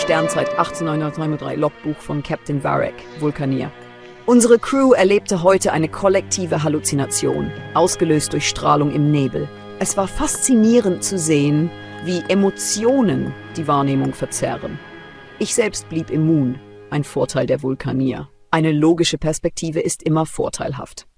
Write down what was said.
Sternzeit 1893 Logbuch von Captain Varek, Vulkanier. Unsere Crew erlebte heute eine kollektive Halluzination, ausgelöst durch Strahlung im Nebel. Es war faszinierend zu sehen, wie Emotionen die Wahrnehmung verzerren. Ich selbst blieb immun, ein Vorteil der Vulkanier. Eine logische Perspektive ist immer vorteilhaft.